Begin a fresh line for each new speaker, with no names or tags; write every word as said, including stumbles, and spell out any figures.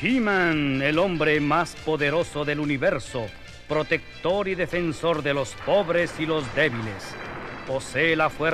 He-Man, el hombre más poderoso del universo, protector y defensor de los pobres y los débiles. Posee la fuerza